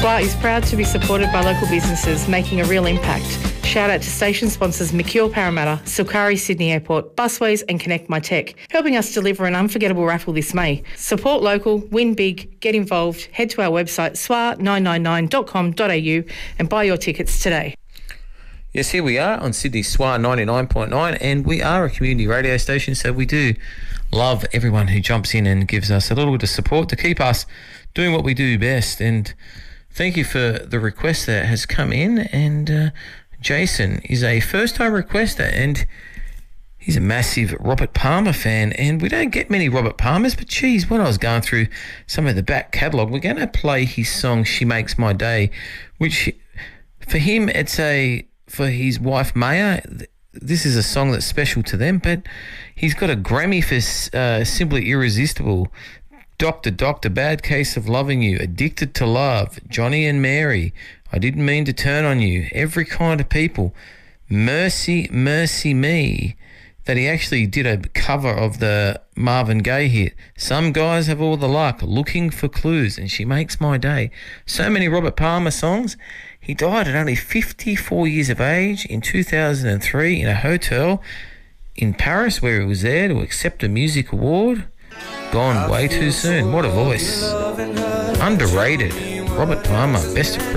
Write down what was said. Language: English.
SWA is proud to be supported by local businesses making a real impact. Shout out to station sponsors Mercure Parramatta, Silkari Sydney Airport, Busways and Connect My Tech, helping us deliver an unforgettable raffle this May. Support local, win big, get involved. Head to our website swa999.com.au and buy your tickets today. Yes, here we are on Sydney SWA 99.9, and we are a community radio station, so we do love everyone who jumps in and gives us a little bit of support to keep us doing what we do best. And thank you for the request that has come in, and Jason is a first-time requester, and he's a massive Robert Palmer fan, and we don't get many Robert Palmers, but geez, when I was going through some of the back catalogue, we're going to play his song She Makes My Day, which for him, for his wife Maya, this is a song that's special to them, but he's got a Grammy for Simply Irresistible, Doctor, Doctor, Bad Case of Loving You, Addicted to Love, Johnny and Mary, I Didn't Mean to Turn on You, Every Kind of People, Mercy, Mercy Me, that he actually did a cover of the Marvin Gaye hit, Some Guys Have All the Luck, Looking for Clues, and She Makes My Day. So many Robert Palmer songs. He died at only 54 years of age in 2003 in a hotel in Paris, where he was there to accept a music award. Gone way too soon. What a voice. Underrated. Robert Palmer, best of